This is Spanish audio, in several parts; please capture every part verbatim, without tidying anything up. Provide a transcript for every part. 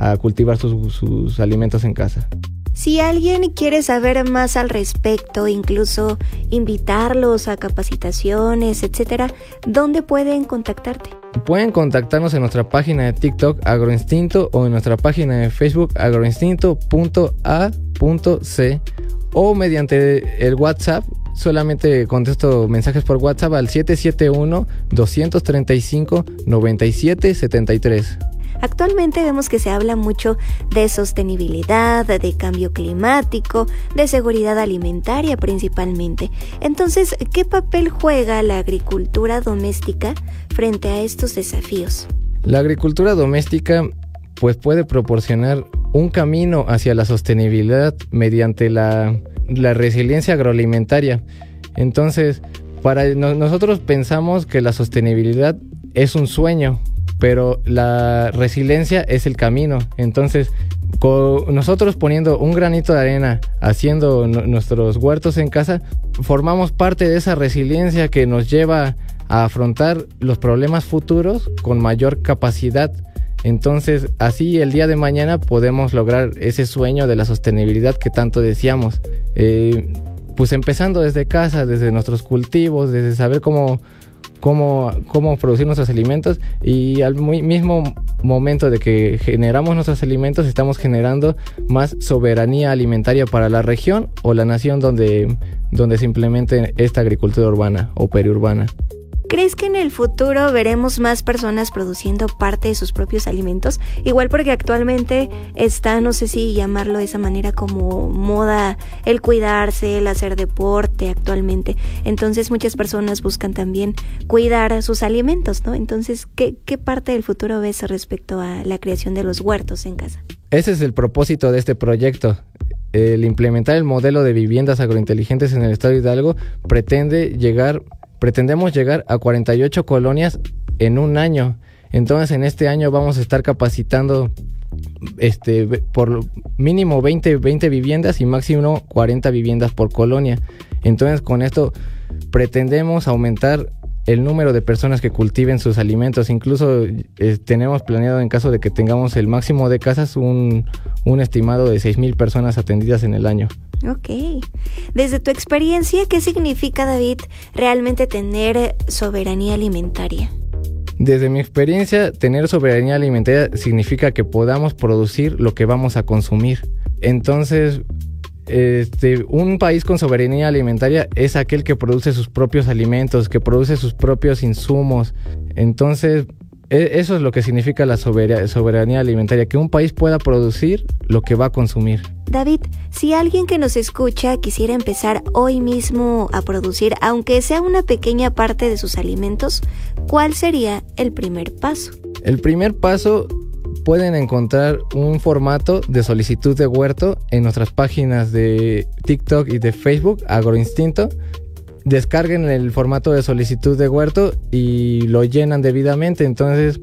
a cultivar sus, sus alimentos en casa. Si alguien quiere saber más al respecto, incluso invitarlos a capacitaciones, etcétera, ¿dónde pueden contactarte? Pueden contactarnos en nuestra página de TikTok Agroinstinto o en nuestra página de Facebook agroinstinto punto a punto ce o mediante el WhatsApp. Solamente contesto mensajes por WhatsApp al siete siete uno, dos tres cinco, nueve siete siete tres. Actualmente vemos que se habla mucho de sostenibilidad, de cambio climático, de seguridad alimentaria principalmente. Entonces, ¿qué papel juega la agricultura doméstica frente a estos desafíos? La agricultura doméstica pues puede proporcionar un camino hacia la sostenibilidad mediante la, la resiliencia agroalimentaria. Entonces, para no, nosotros pensamos que la sostenibilidad es un sueño, pero la resiliencia es el camino. Entonces, con nosotros poniendo un granito de arena, haciendo n- nuestros huertos en casa, formamos parte de esa resiliencia que nos lleva a afrontar los problemas futuros con mayor capacidad. Entonces, así el día de mañana podemos lograr ese sueño de la sostenibilidad que tanto deseamos. Eh, pues empezando desde casa, desde nuestros cultivos, desde saber cómo Cómo, cómo producir nuestros alimentos, y al muy mismo momento de que generamos nuestros alimentos estamos generando más soberanía alimentaria para la región o la nación donde, donde se implemente esta agricultura urbana o periurbana. ¿Crees que en el futuro veremos más personas produciendo parte de sus propios alimentos? Igual porque actualmente está, no sé si llamarlo de esa manera, como moda el cuidarse, el hacer deporte actualmente. Entonces muchas personas buscan también cuidar sus alimentos, ¿no? Entonces, ¿qué, qué parte del futuro ves respecto a la creación de los huertos en casa? Ese es el propósito de este proyecto. El implementar el modelo de viviendas agrointeligentes en el estado de Hidalgo pretende llegar... Pretendemos llegar a cuarenta y ocho colonias en un año. Entonces, en este año vamos a estar capacitando este, por mínimo veinte, veinte viviendas y máximo cuarenta viviendas por colonia. Entonces, con esto pretendemos aumentar el número de personas que cultiven sus alimentos. Incluso eh, tenemos planeado, en caso de que tengamos el máximo de casas, un, un estimado de seis mil personas atendidas en el año. Ok. Desde tu experiencia, ¿qué significa, David, realmente tener soberanía alimentaria? Desde mi experiencia, tener soberanía alimentaria significa que podamos producir lo que vamos a consumir. Entonces, este, un país con soberanía alimentaria es aquel que produce sus propios alimentos, que produce sus propios insumos. Entonces, eso es lo que significa la soberanía, soberanía alimentaria, que un país pueda producir lo que va a consumir. David, si alguien que nos escucha quisiera empezar hoy mismo a producir, aunque sea una pequeña parte de sus alimentos, ¿cuál sería el primer paso? El primer paso, pueden encontrar un formato de solicitud de huerto en nuestras páginas de TikTok y de Facebook, Agroinstinto. Descarguen el formato de solicitud de huerto y lo llenan debidamente. Entonces,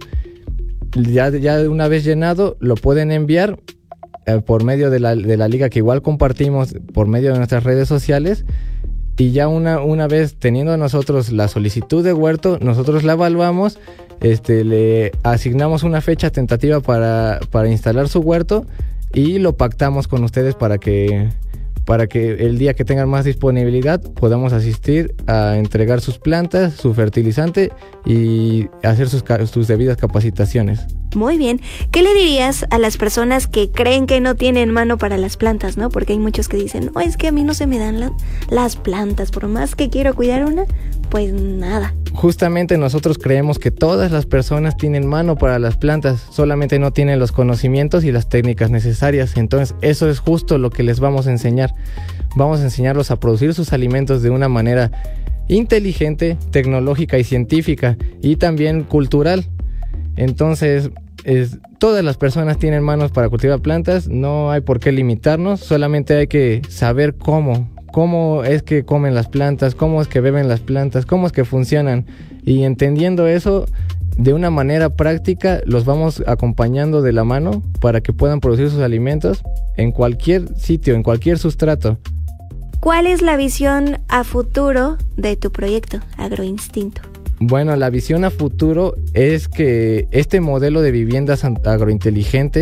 ya, ya una vez llenado, lo pueden enviar eh, por medio de la, de la liga que igual compartimos por medio de nuestras redes sociales. Y ya una, una vez teniendo nosotros la solicitud de huerto, nosotros la evaluamos, este, le asignamos una fecha tentativa para, para instalar su huerto y lo pactamos con ustedes para que... para que el día que tengan más disponibilidad podamos asistir a entregar sus plantas, su fertilizante y hacer sus, sus debidas capacitaciones. Muy bien. ¿Qué le dirías a las personas que creen que no tienen mano para las plantas, no? Porque hay muchos que dicen, no, es que a mí no se me dan la, las plantas, por más que quiero cuidar una, pues nada. Justamente nosotros creemos que todas las personas tienen mano para las plantas, solamente no tienen los conocimientos y las técnicas necesarias. Entonces, eso es justo lo que les vamos a enseñar. Vamos a enseñarlos a producir sus alimentos de una manera inteligente, tecnológica y científica, y también cultural. Entonces, es, todas las personas tienen manos para cultivar plantas, no hay por qué limitarnos, solamente hay que saber cómo. Cómo es que comen las plantas, cómo es que beben las plantas, cómo es que funcionan. Y entendiendo eso, de una manera práctica, los vamos acompañando de la mano para que puedan producir sus alimentos en cualquier sitio, en cualquier sustrato. ¿Cuál es la visión a futuro de tu proyecto, Agroinstinto? Bueno, la visión a futuro es que este modelo de viviendas agrointeligentes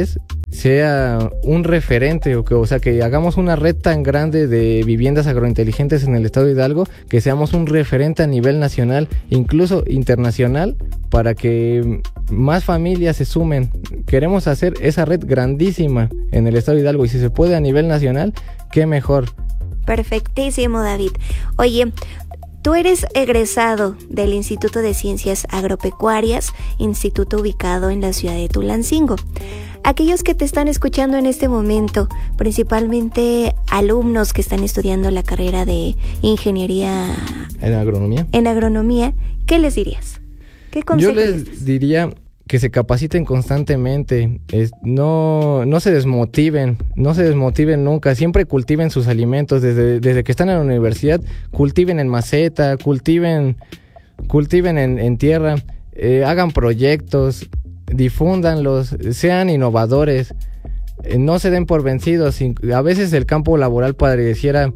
sea un referente, o, que, o sea, que hagamos una red tan grande de viviendas agrointeligentes en el estado de Hidalgo, que seamos un referente a nivel nacional, incluso internacional, para que más familias se sumen. Queremos hacer esa red grandísima en el estado de Hidalgo, y si se puede a nivel nacional, qué mejor. Perfectísimo, David. Oye, tú eres egresado del Instituto de Ciencias Agropecuarias, instituto ubicado en la ciudad de Tulancingo. Aquellos que te están escuchando en este momento, principalmente alumnos que están estudiando la carrera de ingeniería en agronomía, en agronomía, ¿qué les dirías? ¿Qué consejo Yo les, les diría que se capaciten constantemente, es, no, no se desmotiven, no se desmotiven nunca, siempre cultiven sus alimentos, desde, desde que están en la universidad, cultiven en maceta, cultiven, cultiven en, en tierra, eh, hagan proyectos, difúndanlos, sean innovadores, eh, no se den por vencidos. A veces el campo laboral pareciera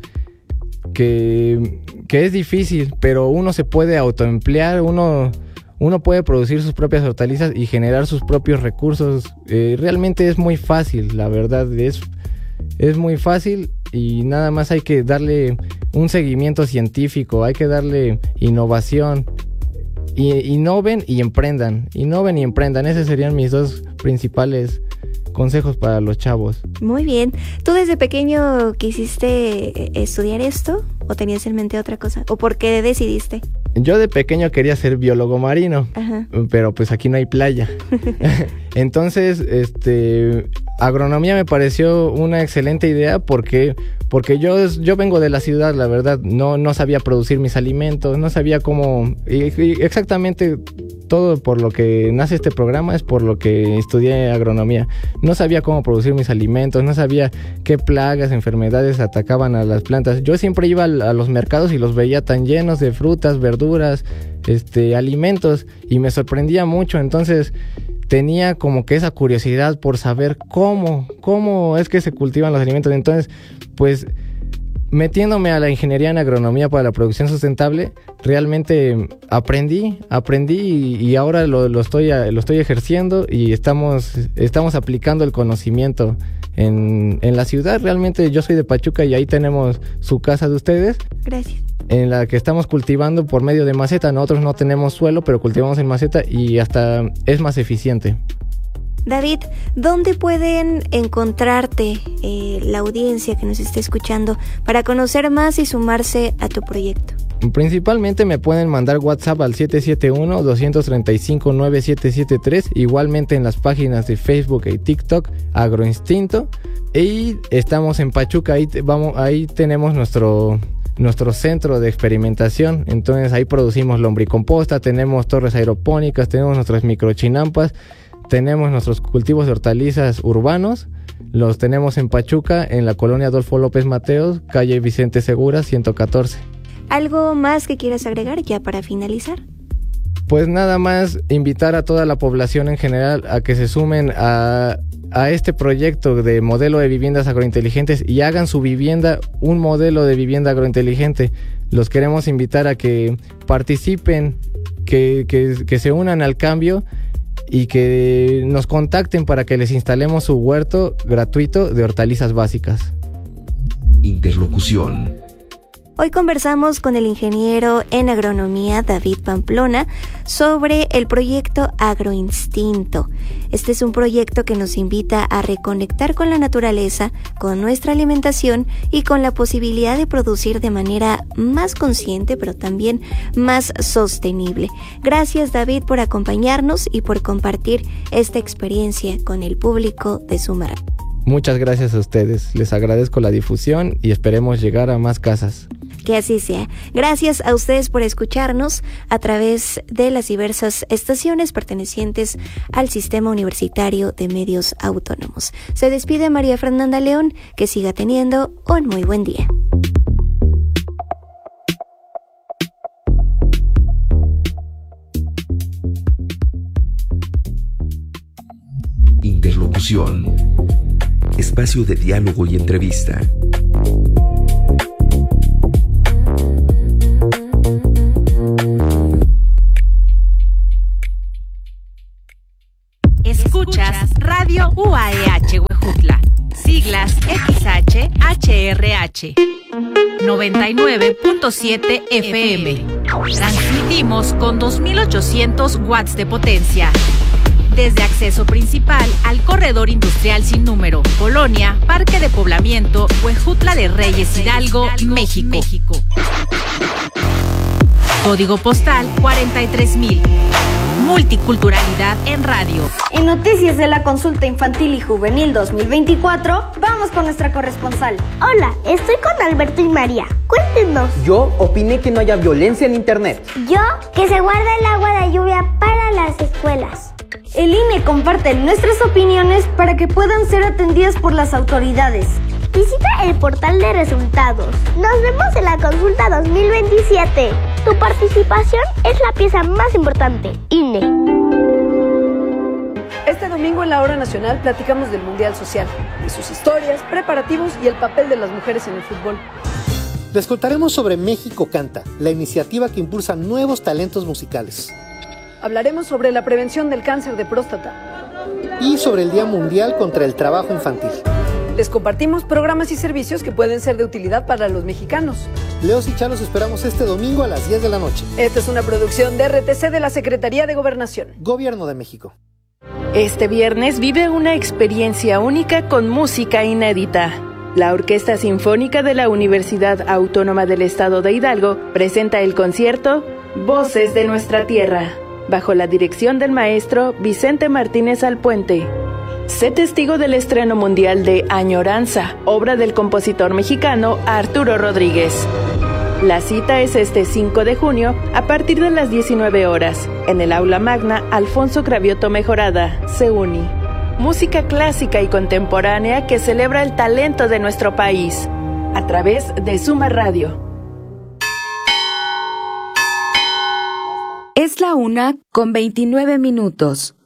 que, que es difícil, pero uno se puede autoemplear, uno... Uno puede producir sus propias hortalizas y generar sus propios recursos. Eh, realmente es muy fácil, la verdad, es, es muy fácil, y nada más hay que darle un seguimiento científico, hay que darle innovación. Y, innoven y emprendan, innoven y emprendan. Esos serían mis dos principales consejos para los chavos. Muy bien. ¿Tú desde pequeño quisiste estudiar esto o tenías en mente otra cosa? ¿O por qué decidiste? Yo de pequeño quería ser biólogo marino. Ajá. Pero pues aquí no hay playa. Entonces, este, agronomía me pareció una excelente idea porque, porque yo, yo vengo de la ciudad, la verdad. No, no sabía producir mis alimentos, no sabía cómo... Y, y exactamente todo por lo que nace este programa es por lo que estudié agronomía. No sabía cómo producir mis alimentos, no sabía qué plagas, enfermedades atacaban a las plantas. Yo siempre iba a los mercados y los veía tan llenos de frutas, verduras, este, alimentos, y me sorprendía mucho. Entonces tenía como que esa curiosidad por saber cómo, cómo es que se cultivan los alimentos. Entonces, pues, metiéndome a la ingeniería en agronomía para la producción sustentable, realmente aprendí, aprendí y, y ahora lo, lo, estoy, lo estoy ejerciendo, y estamos, estamos aplicando el conocimiento en, en la ciudad. Realmente yo soy de Pachuca y ahí tenemos su casa de ustedes. Gracias. En la que estamos cultivando por medio de maceta. Nosotros no tenemos suelo, pero cultivamos en maceta y hasta es más eficiente. David, ¿dónde pueden encontrarte eh, la audiencia que nos esté escuchando para conocer más y sumarse a tu proyecto? Principalmente me pueden mandar WhatsApp al siete siete uno, dos tres cinco, nueve siete siete tres, igualmente en las páginas de Facebook y TikTok, Agroinstinto, y estamos en Pachuca, ahí, vamos, ahí tenemos nuestro... nuestro centro de experimentación. Entonces ahí producimos lombricomposta, tenemos torres aeropónicas, tenemos nuestras microchinampas, tenemos nuestros cultivos de hortalizas urbanos. Los tenemos en Pachuca, en la colonia Adolfo López Mateos, calle Vicente Segura, ciento catorce. ¿Algo más que quieras agregar ya para finalizar? Pues nada más invitar a toda la población en general a que se sumen a, a este proyecto de modelo de viviendas agrointeligentes y hagan su vivienda un modelo de vivienda agrointeligente. Los queremos invitar a que participen, que, que, que se unan al cambio y que nos contacten para que les instalemos su huerto gratuito de hortalizas básicas. Interlocución. Hoy conversamos con el ingeniero en agronomía David Pamplona sobre el proyecto Agroinstinto. Este es un proyecto que nos invita a reconectar con la naturaleza, con nuestra alimentación y con la posibilidad de producir de manera más consciente, pero también más sostenible. Gracias, David, por acompañarnos y por compartir esta experiencia con el público de Sumar. Muchas gracias a ustedes. Les agradezco la difusión y esperemos llegar a más casas. Que así sea. Gracias a ustedes por escucharnos a través de las diversas estaciones pertenecientes al Sistema Universitario de Medios Autónomos. Se despide María Fernanda León. Que siga teniendo un muy buen día. Interlocución. Espacio de diálogo y entrevista. Escuchas Radio U A E H. H R H noventa y nueve punto siete F M. Transmitimos con dos mil ochocientos watts de potencia. Desde acceso principal al corredor industrial sin número, Colonia, Parque de Poblamiento, Huejutla de Reyes, Hidalgo, México. México. Código postal cuarenta y tres mil. Multiculturalidad en radio. En noticias de la consulta infantil y juvenil dos mil veinticuatro, vamos con nuestra corresponsal. Hola, estoy con Alberto y María. Cuéntenos. Yo opiné que no haya violencia en internet. Yo, que se guarda el agua de lluvia para las escuelas. El I N E comparte nuestras opiniones para que puedan ser atendidas por las autoridades. Visita el portal de resultados. Nos vemos en la consulta dos mil veintisiete. Tu participación es la pieza más importante. I N E. Este domingo en la Hora Nacional platicamos del Mundial Social, de sus historias, preparativos y el papel de las mujeres en el fútbol. Les contaremos sobre México Canta, la iniciativa que impulsa nuevos talentos musicales. Hablaremos sobre la prevención del cáncer de próstata. Y sobre el Día Mundial contra el Trabajo Infantil. Les compartimos programas y servicios que pueden ser de utilidad para los mexicanos. Leos y Chá los esperamos este domingo a las diez de la noche. Esta es una producción de R T C de la Secretaría de Gobernación. Gobierno de México. Este viernes vive una experiencia única con música inédita. La Orquesta Sinfónica de la Universidad Autónoma del Estado de Hidalgo presenta el concierto Voces de Nuestra Tierra, bajo la dirección del maestro Vicente Martínez Alpuente. Sé testigo del estreno mundial de Añoranza, obra del compositor mexicano Arturo Rodríguez. La cita es este cinco de junio a partir de las diecinueve horas, en el Aula Magna Alfonso Cravioto Mejorada, CEUNI. Música clásica y contemporánea que celebra el talento de nuestro país, a través de Suma Radio. Es la una con veintinueve minutos.